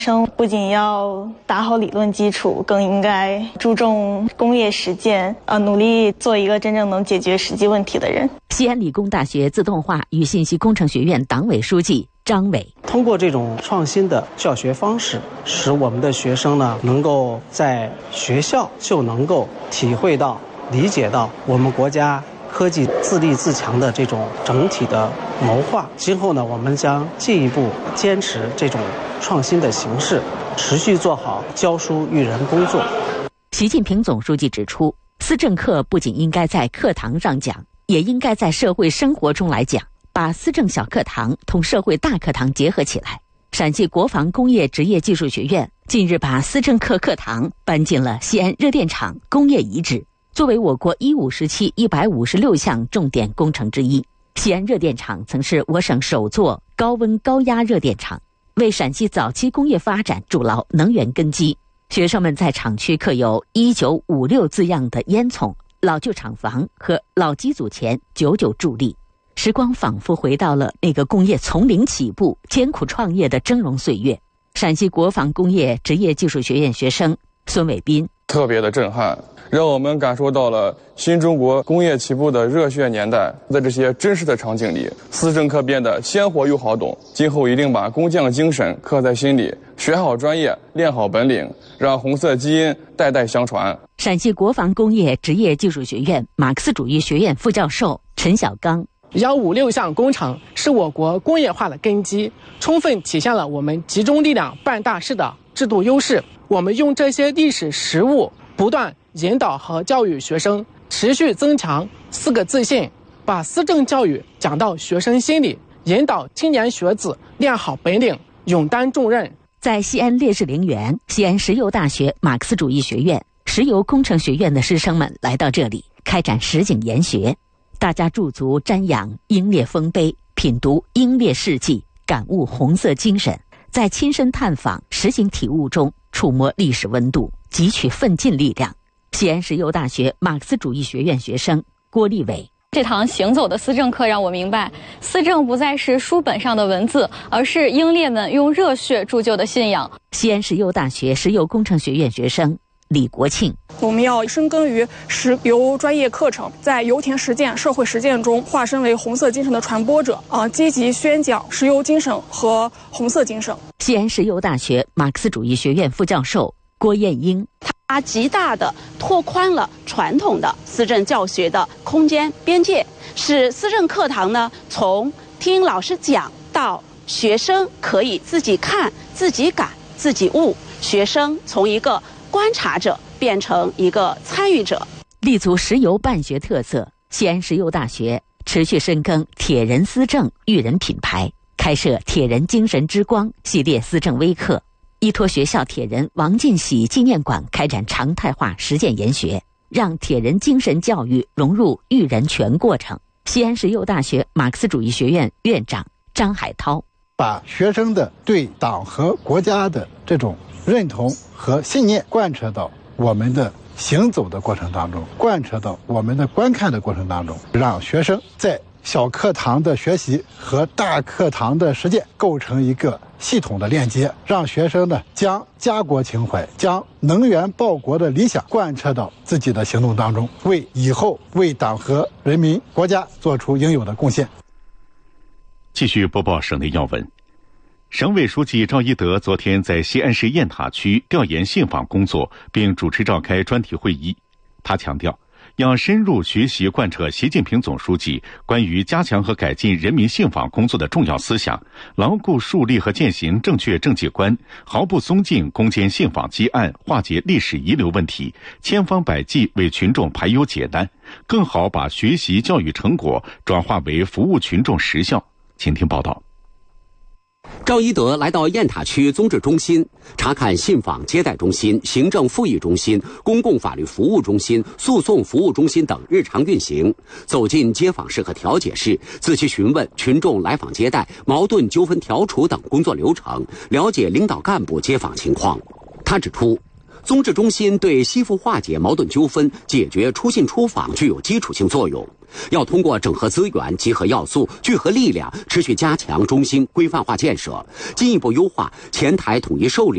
生不仅要打好理论基础，更应该注重工业实践，努力做一个真正能解决实际问题的人。 西安理工大学自动化与信息工程学院党委书记张伟， 通过这种创新的教学方式，使我们的学生呢能够在学校就能够体会到、理解到我们国家科技自立自强的这种整体的谋划。今后呢，我们将进一步坚持这种创新的形式，持续做好教书育人工作。 习近平总书记指出，思政课不仅应该在课堂上讲，也应该在社会生活中来讲，把思政小课堂同社会大课堂结合起来。陕西国防工业职业技术学院近日把思政课课堂搬进了西安热电厂工业遗址，作为我国15时期156项重点工程之一。西安热电厂曾是我省首座高温高压热电厂，为陕西早期工业发展筑牢能源根基。学生们在厂区刻有1956字样的烟囱、老旧厂房和老机组前久久伫立，时光仿佛回到了那个工业从零起步、艰苦创业的峥嵘岁月。陕西国防工业职业技术学院学生孙伟斌， 特别的震撼，让我们感受到了新中国工业起步的热血年代。在这些真实的场景里，思政课变得鲜活又好懂。今后一定把工匠精神刻在心里，学好专业，练好本领，让红色基因代代相传。 陕西国防工业职业技术学院马克思主义学院副教授陈小刚 ，156项工程是我国工业化的根基，充分体现了我们集中力量办大事的制度优势。我们用这些历史实务不断引导和教育学生，持续增强4个自信，把思政教育讲到学生心里，引导青年学子练好本领，勇担重任。 在西安烈士陵园，西安石油大学马克思主义学院、石油工程学院的师生们来到这里开展实景研学，大家驻足瞻仰英烈丰碑，品读英烈事迹，感悟红色精神，在亲身探访实行体悟中触摸历史温度，汲取奋进力量。西安石油大学马克思主义学院学生郭立伟， 这堂行走的思政课让我明白，思政不再是书本上的文字，而是英烈们用热血铸就的信仰。 西安石油大学石油工程学院学生李国庆， 我们要深耕于石油专业课程，在油田实践、社会实践中化身为红色精神的传播者，积极宣讲石油精神和红色精神。 西安石油大学马克思主义学院副教授郭艳英， 它极大地拓宽了传统的思政教学的空间边界，使思政课堂呢从听老师讲到学生可以自己看、自己感、自己悟，学生从一个观察者变成一个参与者。 立足石油办学特色，西安石油大学持续深耕铁人思政育人品牌，开设铁人精神之光系列思政微课，依托学校铁人王进喜纪念馆开展常态化实践研学，让铁人精神教育融入育人全过程。西安石油大学马克思主义学院院长张海涛， 把学生的对党和国家的这种认同和信念贯彻到我们的行走的过程当中，贯彻到我们的观看的过程当中，让学生在小课堂的学习和大课堂的实践构成一个系统的链接，让学生呢将家国情怀、将能源报国的理想贯彻到自己的行动当中，为以后为党和人民国家做出应有的贡献。 继续播报省内要闻。省委书记赵一德昨天在西安市雁塔区调研信访工作，并主持召开专题会议。他强调，要深入学习贯彻习近平总书记关于加强和改进人民信访工作的重要思想，牢固树立和践行正确政绩观，毫不松劲攻坚信访积案，化解历史遗留问题，千方百计为群众排忧解难，更好把学习教育成果转化为服务群众实效。请听报道。 赵一德来到雁塔区综治中心，查看信访接待中心、行政复议中心、公共法律服务中心、诉讼服务中心等日常运行，走进接访室和调解室，仔细询问群众来访接待、矛盾纠纷调处等工作流程，了解领导干部接访情况。他指出，综治中心对吸附化解矛盾纠纷、解决出信出访具有基础性作用，要通过整合资源、集合要素、聚合力量，持续加强中心规范化建设，进一步优化前台统一受理